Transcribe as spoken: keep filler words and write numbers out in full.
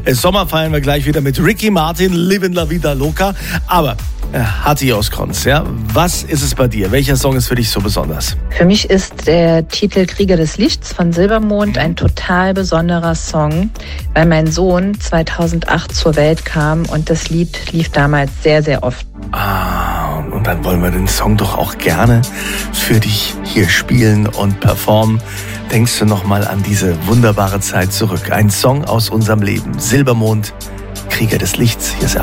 Sommer feiern wir gleich wieder mit Ricky Martin, Livin' La Vida Loca. Aber äh, Hatti aus Konz, ja, was ist es bei dir? Welcher Song ist für dich so besonders? Für mich ist der Titel Krieger des Lichts von Silbermond ein total besonderer Song, weil mein Sohn zweitausendacht zur Welt kam und das Lied lief damals sehr, sehr oft. Ah, und dann wollen wir den Song doch auch gerne für dich hier spielen und performen. Denkst du noch mal an diese wunderbare Zeit zurück? Ein Song aus unserem Leben. Silbermond, Krieger des Lichts. Hier ist